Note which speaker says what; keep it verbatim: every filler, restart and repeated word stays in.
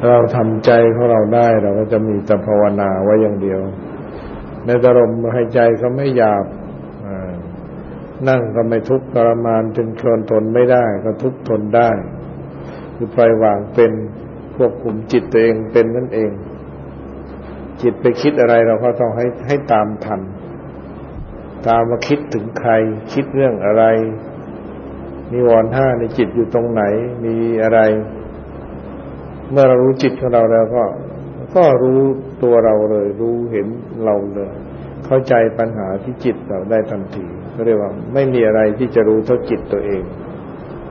Speaker 1: เราทำใจของเราได้เราก็จะมีแต่ภาวนาไว้อย่างเดียวในอารมณ์หายใจก็ไม่หยาบนั่งก็ไม่ทุกข์ทรมานจนทนทนไม่ได้ก็ทุกข์ทนได้คือปล่อยวางเป็นควบคุมจิตตัวเองเป็นนั่นเองจิตไปคิดอะไรเราก็ต้องให้ให้ตามทันตามมาคิดถึงใครคิดเรื่องอะไรนิวรณ์ห้าในจิตอยู่ตรงไหนมีอะไรเมื่อเรารู้จิตของเราแล้วก็ก็รู้ตัวเราเลยรู้เห็นเราเลยเข้าใจปัญหาที่จิตเราได้ทันทีก็เรียกว่าไม่มีอะไรที่จะรู้เท่าจิตตัวเอง